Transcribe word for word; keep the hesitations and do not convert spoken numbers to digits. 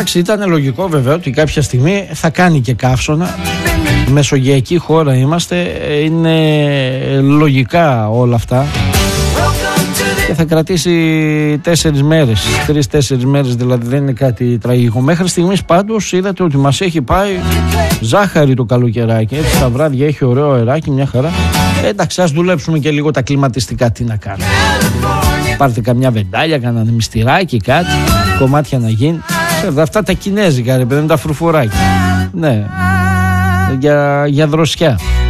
Εντάξει, ήταν λογικό βέβαια ότι κάποια στιγμή θα κάνει και καύσωνα. Μεσογειακή χώρα είμαστε, είναι λογικά όλα αυτά. Και θα κρατήσει τέσσερις μέρες, τρεις-τέσσερις μέρες δηλαδή, δεν είναι κάτι τραγικό. Μέχρι στιγμής πάντως είδατε ότι μας έχει πάει ζάχαρη το καλοκαιράκι. Έτσι τα βράδια έχει ωραίο αεράκι, μια χαρά. Ε, εντάξει, ας δουλέψουμε και λίγο τα κλιματιστικά, τι να κάνουμε. Πάρτε καμιά βεντάλια, κανένα μυστηράκι, κάτι, κομμάτια να γίνει. Ξέρετε, αυτά τα κινέζικα, ρε παιδί, τα φρουφουράκια. Ναι, για, για δροσιά.